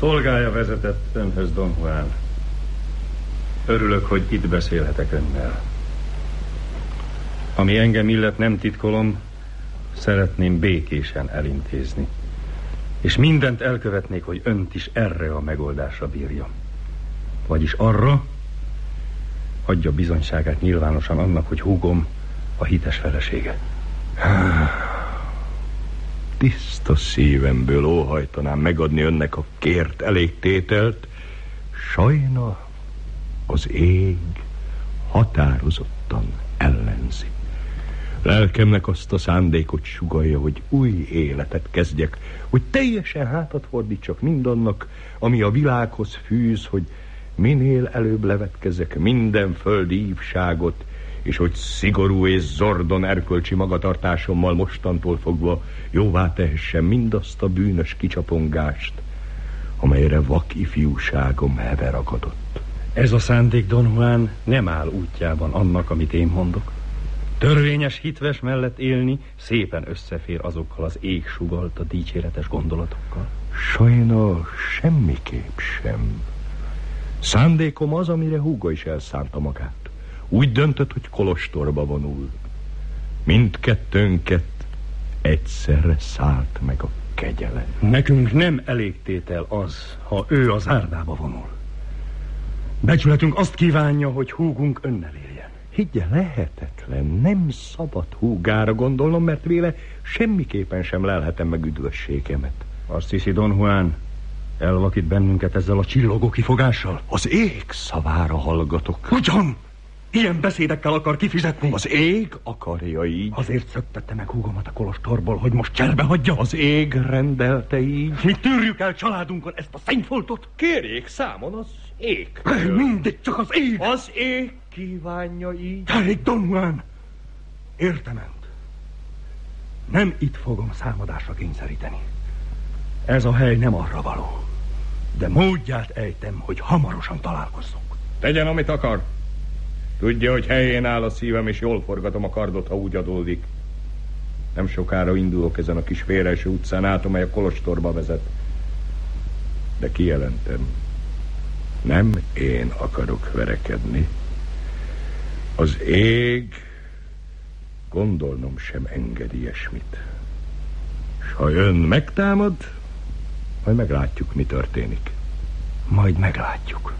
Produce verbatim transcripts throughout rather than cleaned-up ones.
Szolgája vezetett önhöz, Don Juan. Örülök, hogy itt beszélhetek önnel. Ami engem illet, nem titkolom, szeretném békésen elintézni. És mindent elkövetnék, hogy önt is erre a megoldásra bírjam. Vagyis arra, adja bizonyságát nyilvánosan annak, hogy húgom a hites felesége. Tiszta szívemből óhajtanám megadni önnek a kért elégtételt, sajna az ég határozottan ellenzi. Lelkemnek azt a szándékot sugallja, hogy új életet kezdjek, hogy teljesen hátat fordítsak mindannak, ami a világhoz fűz, hogy minél előbb levetkezzek minden földi ívságot, és hogy szigorú és zordon erkölcsi magatartásommal mostantól fogva jóvá tehessem mindazt a bűnös kicsapongást, amelyre vak ifjúságom heve ragadott. Ez a szándék, Don Juan, nem áll útjában annak, amit én mondok. Törvényes hitves mellett élni szépen összefér azokkal az ég sugalta dicséretes gondolatokkal. Sajnos semmiképp sem. Szándékom az, amire húga is elszánta magát. Úgy döntött, hogy kolostorba vonul. Mindkettőnket egyszerre szállt meg a kegyelem. Nekünk nem elégtétel az, ha ő az árdába vonul. Becsületünk azt kívánja, hogy húgunk önnel éljen. Higgye, lehetetlen, nem szabad húgára gondolnom, mert véle semmiképpen sem lelhetem meg üdvösségemet. Azt hiszi, Don Juan, elvakít bennünket ezzel a csillogó kifogással? Az ég szavára hallgatok. Ugyan! Ilyen beszédekkel akar kifizetni? Az ég akarja így. Azért szöktette meg húgomat a kolostorból, hogy most cserbe hagyja? Az ég rendelte így. Mi tűrjük el családunkon ezt a szennyfoltot? Kérjék számon az ég. Mindig csak az ég. Az ég kívánja így. Elég, Don Juan. Értement. Nem itt fogom számadásra kényszeríteni. Ez a hely nem arra való. De módját ejtem, hogy hamarosan találkozzunk. Tegyen, amit akar. Tudja, hogy helyén áll a szívem, és jól forgatom a kardot, ha úgy adódik. Nem sokára indulok ezen a kis félreeső utcán át, amely a kolostorba vezet. De kijelentem, nem én akarok verekedni. Az ég gondolnom sem enged ilyesmit. S ha ön megtámad, majd meglátjuk, mi történik. Majd meglátjuk.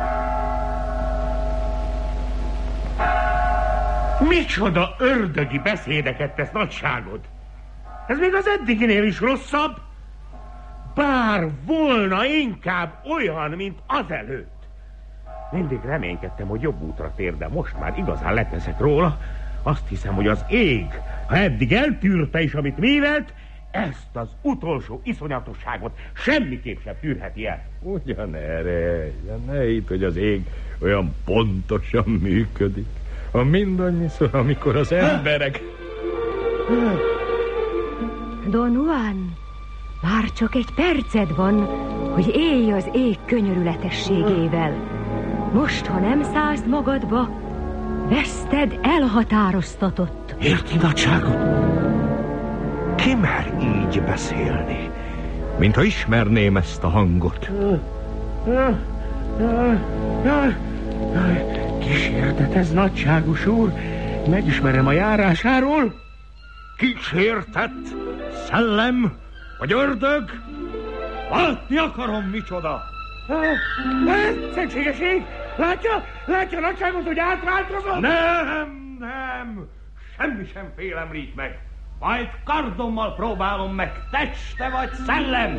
Micsoda ördögi beszédeket tesz nagyságod! Ez még az eddiginél is rosszabb. Bár volna inkább olyan, mint azelőtt. Mindig reménykedtem, hogy jobb útra tér, de most már igazán leteszek róla. Azt hiszem, hogy az ég, ha eddig eltűrte is, amit művelt, ezt az utolsó iszonyatosságot semmiképp sem tűrheti el. Ugyanerre, ne itt, hogy az ég olyan pontosan működik. A mindannyiszor, amikor az emberek... Don Juan, már csak egy perced van, hogy élj az ég könyörületességével. Most, ha nem szállsz magadba, veszted elhatároztatott. Érti, nagyságot? Ki mer így beszélni? Mintha ismerném ezt a hangot. Kísértet ez, nagyságos úr. Megismerem a járásáról. Kísértett? Szellem? Vagy ördög? Látni akarom, micsoda. Szentségeség! Látja? Látja, nagyságot, hogy átváltozott? Nem, nem. Semmi sem félemlít meg. Majd kardommal próbálom meg, teste vagy szellem.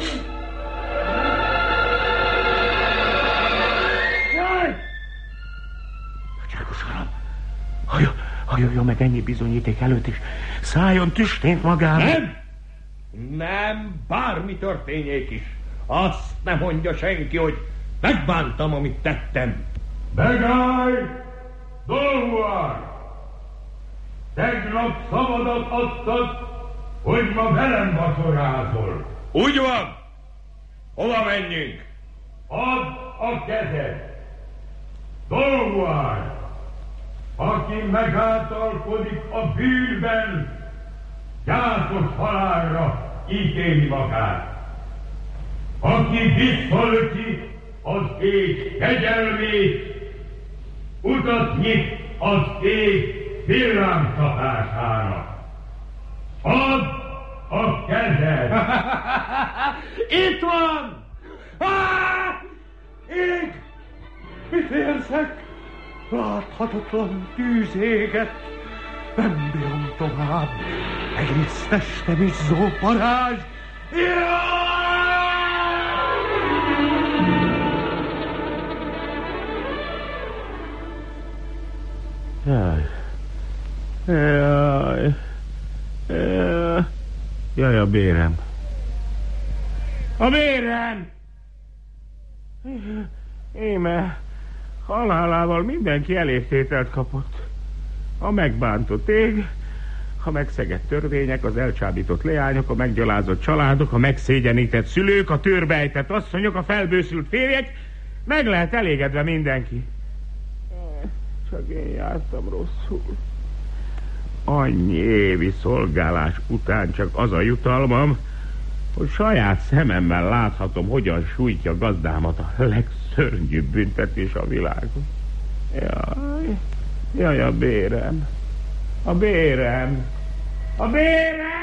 Jaj! Nagyságos uram, hajol, hajoljon meg ennyi bizonyíték előtt is. Szálljon tüstént magára. Nem! Nem, bármi történjék is. Azt nem mondja senki, hogy megbántam, amit tettem. Megállj! Don Juan! Tegnap szabadat adtad, hogy ma velem vacsorázol. Úgy van! Hova menjünk? Add a kezed! Don Juan! Aki megáltalkodik a bűnben, gyászos halálra ítéli magát. aki visszalöki az ég kegyelmét, utat nyit az ég villámcsapásának. Add a kezed! Itt van! Ah! Ég! Mit érzek? Láthatatlan tűz éget. Nem bírom tovább. Egész testem izzó parázs. Jaj. Jaj. Jaj. Jaj, a bérem. A bérem! Íme, halálával mindenki elégtételt kapott. A megbántott ég, a megszegett törvények, az elcsábított leányok, a meggyalázott családok, a megszégyenített szülők, a tőrbejtett asszonyok, a felbőszült férjek, meg lehet elégedve mindenki. Csak én jártam rosszul. Annyi évi szolgálás után csak az a jutalmam, hogy saját szememmel láthatom, hogyan sújtja gazdámat a legszörnyűbb büntetés a világon. Jaj, jaj, a bérem, a bérem, a bérem!